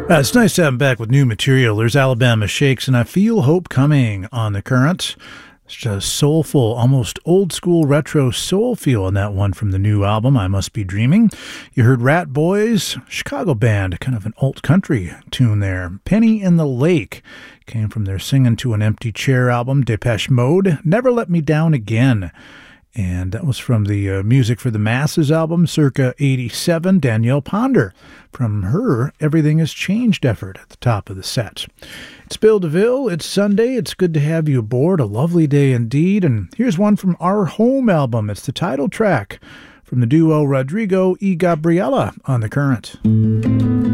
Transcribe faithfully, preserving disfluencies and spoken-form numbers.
Uh, it's nice to have him back with new material. There's Alabama Shakes and I Feel Hope Coming on the Current. It's just soulful, almost old-school retro soul feel in that one from the new album, I Must Be Dreaming. You heard Rat Boys, Chicago band, kind of an alt-country tune there. Penny in the Lake came from their Singing to an Empty Chair album. Depeche Mode, Never Let Me Down Again. And that was from the uh, Music for the Masses album, circa eighty-seven. Danielle Ponder from her Everything Has Changed effort at the top of the set. It's Bill DeVille. It's Sunday. It's good to have you aboard. A lovely day indeed. And here's one from Our Home album. It's the title track from the duo Rodrigo y Gabriela on the Current.